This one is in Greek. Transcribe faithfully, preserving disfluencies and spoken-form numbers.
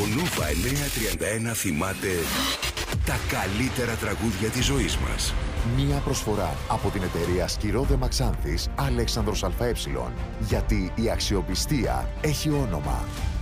Νούβα εννιακόσια τριάντα ένα θυμάται τα καλύτερα τραγούδια της ζωής μας. Μία προσφορά από την εταιρεία Σκυρόδε Μαξάνθης Αλέξανδρος ΑΕ. Γιατί η αξιοπιστία έχει όνομα.